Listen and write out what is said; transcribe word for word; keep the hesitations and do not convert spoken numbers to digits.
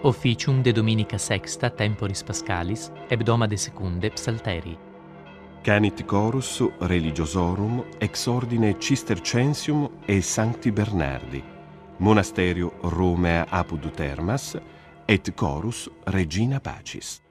Officium de Dominica sexta temporis Pascalis, hebdoma de secunde psalteri. Canit chorus religiosorum ex ordine Cistercensium e Sancti Bernardi, monasterio Romea apud Termas, et chorus Regina Pacis.